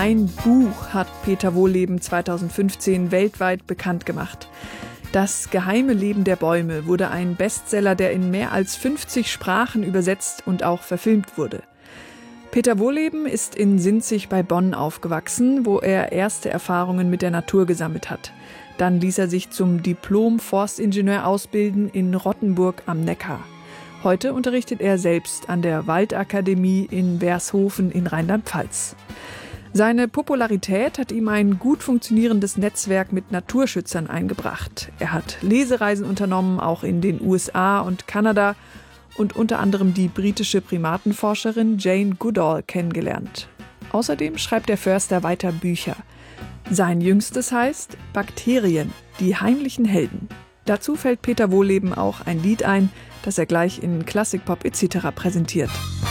Ein Buch hat Peter Wohlleben 2015 weltweit bekannt gemacht. Das geheime Leben der Bäume wurde ein Bestseller, der in mehr als 50 Sprachen übersetzt und auch verfilmt wurde. Peter Wohlleben ist in Sinzig bei Bonn aufgewachsen, wo er erste Erfahrungen mit der Natur gesammelt hat. Dann ließ er sich zum Diplom-Forstingenieur ausbilden in Rottenburg am Neckar. Heute unterrichtet er selbst an der Waldakademie in Wershofen in Rheinland-Pfalz. Seine Popularität hat ihm ein gut funktionierendes Netzwerk mit Naturschützern eingebracht. Er hat Lesereisen unternommen, auch in den USA und Kanada, und unter anderem die britische Primatenforscherin Jane Goodall kennengelernt. Außerdem schreibt der Förster weiter Bücher. Sein jüngstes heißt Bakterien, die heimlichen Helden. Dazu fällt Peter Wohlleben auch ein Lied ein, das er gleich in Klassikpop etc. präsentiert.